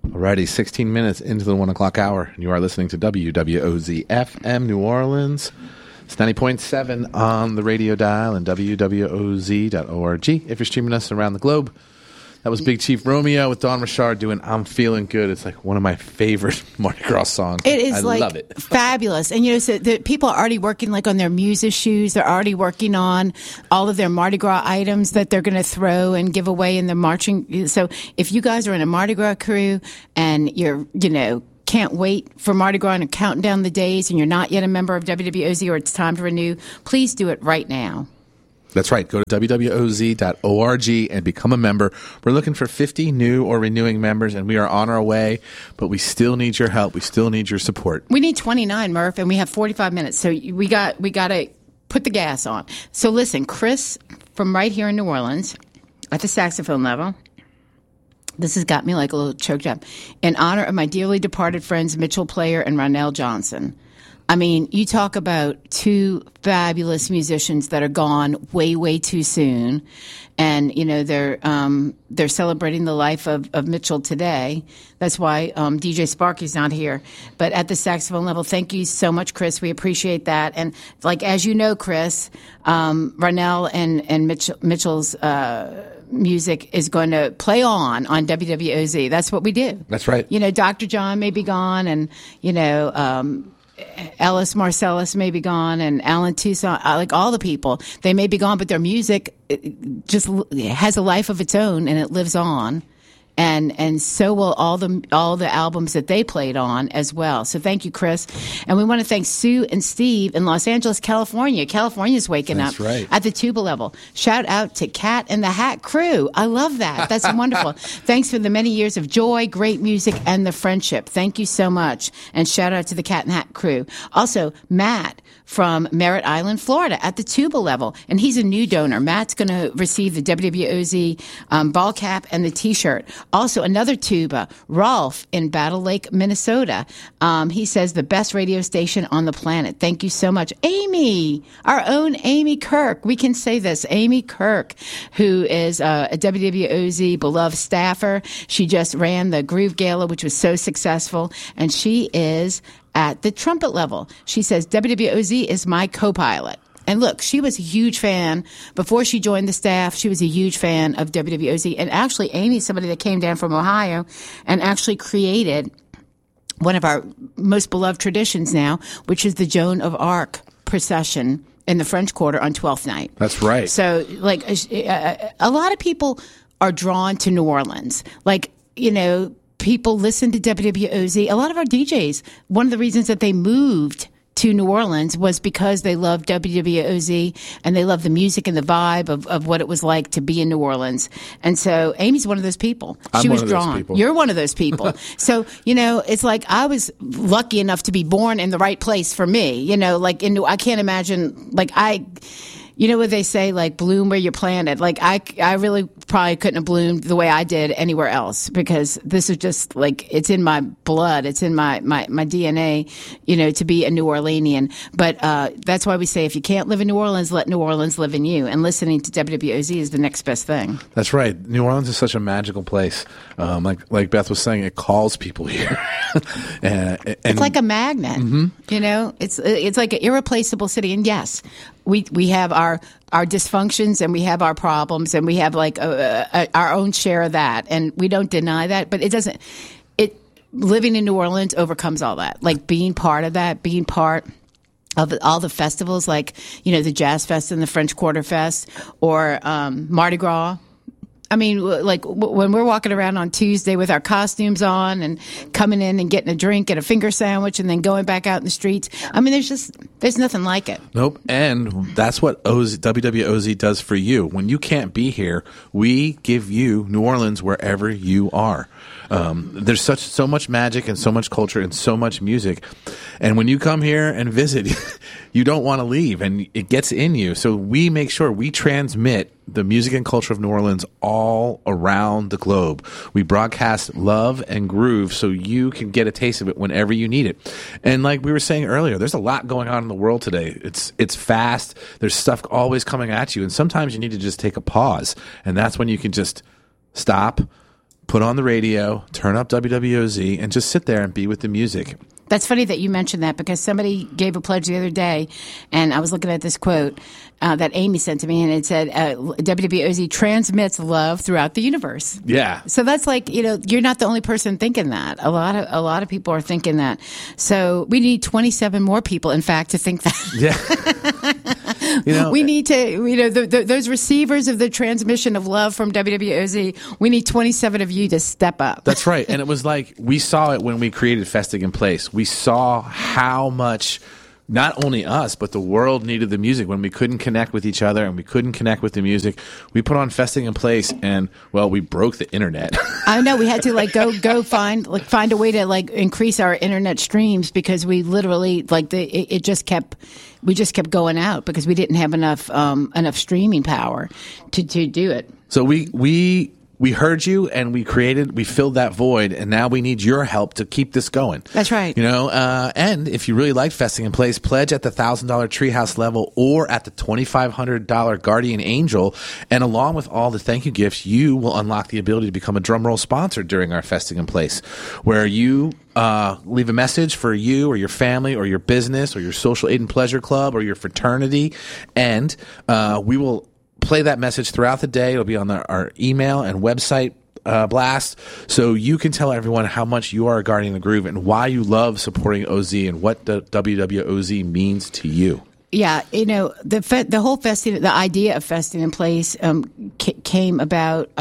Alrighty, 16 minutes into the 1 o'clock hour, and you are listening to WWOZ FM New Orleans. It's 90.7 on the radio dial and WWOZ.org. If you're streaming us around the globe, that was Big Chief Romeo with Dawn Richard doing I'm Feeling Good. It's like one of my favorite Mardi Gras songs. It is I love it. Fabulous. And, so the people are already working on their music shoes. They're already working on all of their Mardi Gras items that they're going to throw and give away in the marching. So if you guys are in a Mardi Gras crew and you're, can't wait for Mardi Gras and counting down the days and you're not yet a member of WWOZ or it's time to renew, please do it right now. That's right. Go to WWOZ.org and become a member. We're looking for 50 new or renewing members, and we are on our way, but we still need your help. We still need your support. We need 29, Murph, and we have 45 minutes, so we got to put the gas on. So listen, Chris from right here in New Orleans at the saxophone level, this has got me like a little choked up, in honor of my dearly departed friends Mitchell Player and Ronell Johnson. I mean, you talk about two fabulous musicians that are gone way, way too soon. And, they're celebrating the life of Mitchell today. That's why DJ Sparky's not here. But at the saxophone level, thank you so much, Chris. We appreciate that. And as you know, Chris, Ronell and Mitchell's music is going to play on WWOZ. That's what we do. That's right. Dr. John may be gone and, Ellis Marcellus may be gone and Alan Toussaint, like all the people, they may be gone, but their music just has a life of its own and it lives on. And so will all the albums that they played on as well. So thank you, Chris. And we want to thank Sue and Steve in Los Angeles, California. California's waking up at the tuba level. Shout out to Cat and the Hat crew. I love that. That's wonderful. Thanks for the many years of joy, great music, and the friendship. Thank you so much. And shout out to the Cat and Hat crew. Also, Matt from Merritt Island, Florida at the tuba level. And he's a new donor. Matt's going to receive the WWOZ ball cap and the T-shirt. Also, another tuba, Rolf in Battle Lake, Minnesota. He says the best radio station on the planet. Thank you so much. Amy, our own Amy Kirk. We can say this. Amy Kirk, who is a WWOZ beloved staffer. She just ran the Groove Gala, which was so successful. And she is at the trumpet level. She says, WWOZ is my co-pilot. And look, she was a huge fan. Before she joined the staff, she was a huge fan of WWOZ. And actually, Amy's somebody that came down from Ohio and actually created one of our most beloved traditions now, which is the Joan of Arc procession in the French Quarter on 12th night. That's right. So, a lot of people are drawn to New Orleans. People listen to WWOZ. A lot of our DJs, one of the reasons that they moved to New Orleans was because they loved WWOZ and they loved the music and the vibe of what it was like to be in New Orleans. And so Amy's one of those people. She was drawn. You're one of those people. So, it's like I was lucky enough to be born in the right place for me. I can't imagine, what they say, bloom where you're planted. I really probably couldn't have bloomed the way I did anywhere else because this is just it's in my blood. It's in my DNA, to be a New Orleanian. But that's why we say if you can't live in New Orleans, let New Orleans live in you. And listening to WWOZ is the next best thing. That's right. New Orleans is such a magical place. Like Beth was saying, it calls people here. and it's like a magnet. Mm-hmm. It's like an irreplaceable city. And yes, we have our dysfunctions and we have our problems and we have our own share of that, and we don't deny that, but living in New Orleans overcomes all that. Being part of that, being part of all the festivals, the Jazz Fest and the French Quarter Fest or Mardi Gras. I mean, when we're walking around on Tuesday with our costumes on and coming in and getting a drink and a finger sandwich and then going back out in the streets. I mean, there's nothing like it. Nope. And that's what WWOZ does for you. When you can't be here, we give you New Orleans wherever you are. There's so much magic and so much culture and so much music. And when you come here and visit, you don't want to leave and it gets in you. So we make sure we transmit the music and culture of New Orleans all around the globe. We broadcast love and groove so you can get a taste of it whenever you need it. And like we were saying earlier, there's a lot going on in the world today. It's fast. There's stuff always coming at you. And sometimes you need to just take a pause. And that's when you can just stop, put on the radio, turn up WWOZ, and just sit there and be with the music. That's funny that you mentioned that, because somebody gave a pledge the other day, and I was looking at this quote that Amy sent to me, and it said, WWOZ transmits love throughout the universe. Yeah. So that's like, you're not the only person thinking that. A lot of people are thinking that. So we need 27 more people, in fact, to think that. Yeah. We need to, those receivers of the transmission of love from WWOZ, we need 27 of you to step up. That's right. And it was like, we saw it when we created Festing in Place. We saw how much not only us, but the world needed the music. When we couldn't connect with each other and we couldn't connect with the music, we put on Festing in Place, and, well, we broke the internet. I know. We had to go find a way to increase our internet streams, because we literally we just kept going out because we didn't have enough streaming power to do it. So we heard you, and we filled that void, and now we need your help to keep this going. That's right. And if you really like Festing in Place, pledge at the $1,000 Treehouse level or at the $2,500 Guardian Angel, and along with all the thank you gifts, you will unlock the ability to become a drumroll sponsor during our Festing in Place, where you leave a message for you or your family or your business or your social aid and pleasure club or your fraternity, and we will play that message throughout the day. It'll be on our email and website blast, so you can tell everyone how much you are a guardian of the groove and why you love supporting OZ and what the WWOZ means to you. Yeah, the whole the idea of Festing in Place came about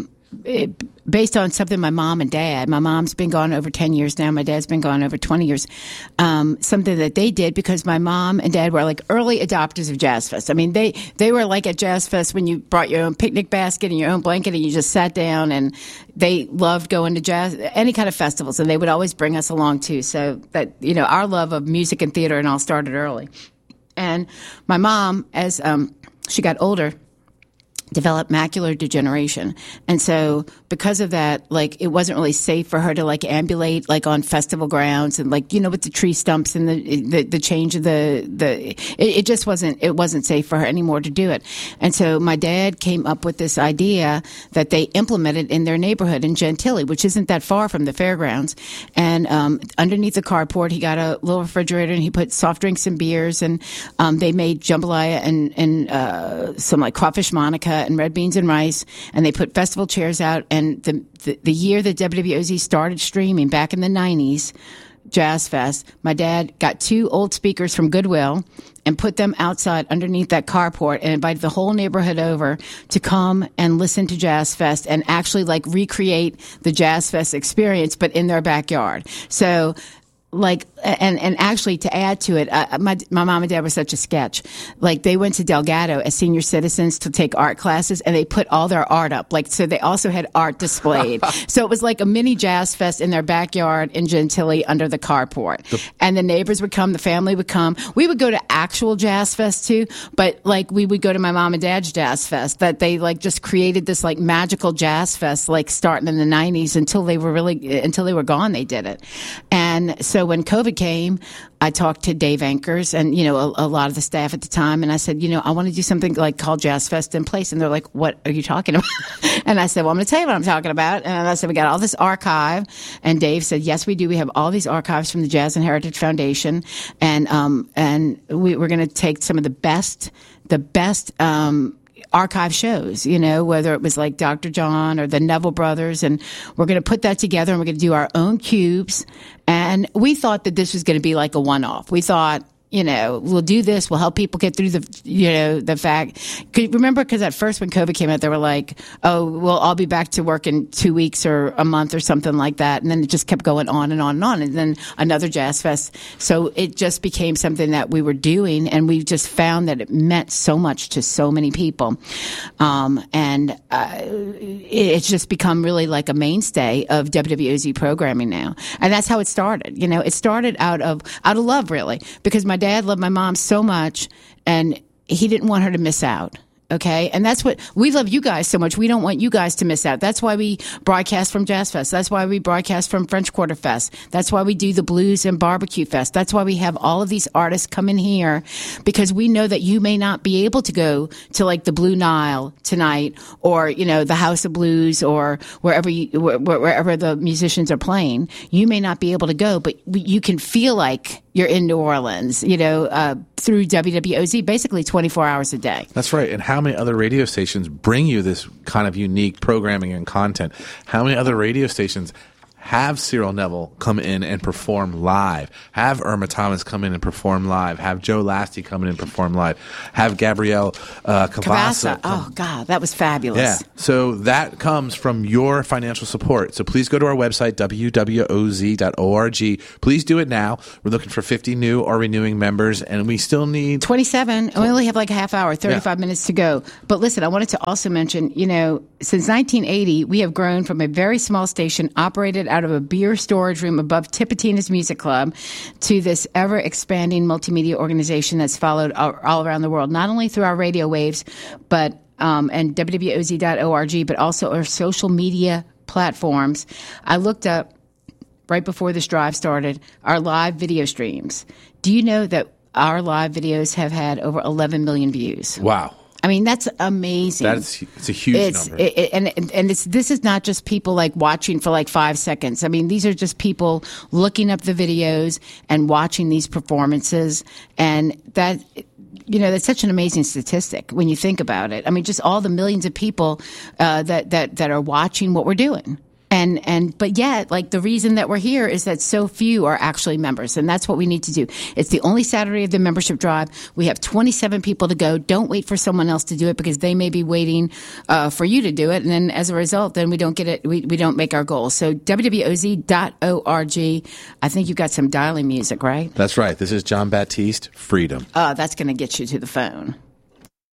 based on something my mom and dad. My mom's been gone over 10 years now. My dad's been gone over 20 years. Something that they did, because my mom and dad were like early adopters of Jazz Fest. I mean, they were like at Jazz Fest when you brought your own picnic basket and your own blanket and you just sat down, and they loved going to jazz, any kind of festivals, and they would always bring us along too. So that, our love of music and theater and all started early. And my mom, as she got older, developed macular degeneration. And so because of that, it wasn't really safe for her to ambulate on festival grounds and with the tree stumps and the change of it just wasn't safe for her anymore to do it. And so my dad came up with this idea that they implemented in their neighborhood in Gentilly, which isn't that far from the fairgrounds. And underneath the carport, he got a little refrigerator and he put soft drinks and beers, and they made jambalaya and some crawfish Monica and red beans and rice, and they put festival chairs out. And the year that WWOZ started streaming back in the 90s, Jazz Fest, my dad got 2 old speakers from Goodwill and put them outside underneath that carport and invited the whole neighborhood over to come and listen to Jazz Fest and actually recreate the Jazz Fest experience, but in their backyard. So and actually to add to it, my mom and dad were such a sketch. They went to Delgado as senior citizens to take art classes, and they put all their art up. So they also had art displayed. So it was like a mini Jazz Fest in their backyard in Gentilly under the carport. And the neighbors would come, the family would come. We would go to actual Jazz Fest too, but we would go to my mom and dad's Jazz Fest, that they just created this magical Jazz Fest starting in the 90s until they were gone. They did it. And so when COVID came, I talked to Dave Ankers and, a lot of the staff at the time. And I said, I want to do something called Jazz Fest in Place. And they're like, what are you talking about? And I said, well, I'm going to tell you what I'm talking about. And I said, we got all this archive. And Dave said, yes, we do. We have all these archives from the Jazz and Heritage Foundation. And we're going to take some of the best archive shows, whether it was Dr. John or the Neville Brothers, and we're going to put that together and we're going to do our own cubes. And we thought that this was going to be a one-off. We thought, we'll do this. We'll help people get through the fact. Remember, because at first when COVID came out, they were like, oh, we'll all be back to work in 2 weeks or a month or something like that. And then it just kept going on and on and on. And then another Jazz Fest. So it just became something that we were doing. And we just found that it meant so much to so many people. It's just become really a mainstay of WWOZ programming now. And that's how it started. It started out of love, really, because my dad loved my mom so much, and he didn't want her to miss out. Okay. And that's what we love you guys so much. We don't want you guys to miss out. That's why we broadcast from Jazz Fest. That's why we broadcast from French Quarter Fest. That's why we do the Blues and Barbecue Fest. That's why we have all of these artists come in here, because we know that you may not be able to go to like the Blue Nile tonight, or, you know, the House of Blues, or wherever the musicians are playing. You may not be able to go, but you can feel like you're in New Orleans, you know, through WWOZ, basically 24 hours a day. That's right. And how many other radio stations bring you this kind of unique programming and content? How many other radio stations have Cyril Neville come in and perform live, have Irma Thomas come in and perform live, have Joe Lasty come in and perform live, have Gabrielle Cavassa. Oh, God, that was fabulous. Yeah. So that comes from your financial support. So please go to our website, wwoz.org. Please do it now. We're looking for 50 new or renewing members, and we still need 27. And we only have like a half hour, 35 minutes to go. But listen, I wanted to also mention, you know, since 1980, we have grown from a very small station operated out of a beer storage room above Tipitina's Music Club to this ever-expanding multimedia organization that's followed all around the world, not only through our radio waves, but and wwoz.org, but also our social media platforms. I looked up right before this drive started our live video streams. Do you know that our live videos have had over 11 million views? Wow. I mean, that's amazing. It's a huge number. This is not just people like watching for like 5 seconds. I mean, these are just people looking up the videos and watching these performances. And that, you know, that's such an amazing statistic when you think about it. I mean, just all the millions of people that are watching what we're doing. But yet, like, the reason that we're here is that so few are actually members, and that's what we need to do. It's the only Saturday of the membership drive. We have 27 people to go. Don't wait for someone else to do it, because they may be waiting for you to do it, and then as a result, then we don't get it. We don't make our goals. So wwoz.org. I think you've got some dialing music, right? That's right. This is John Baptiste, Freedom. That's going to get you to the phone.